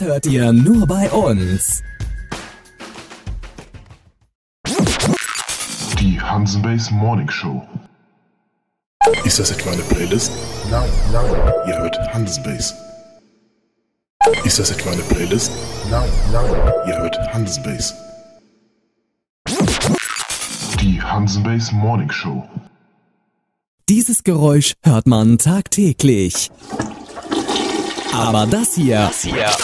hört ihr nur bei uns. Die Hansenbase Morning Show. Ist das etwa eine Playlist? Nein. Ihr hört Hansenbase. Ist das etwa eine Playlist? Nein. Ihr hört Hansenbase. Die Hansenbase Morning Show. Dieses Geräusch hört man tagtäglich. Aber das hier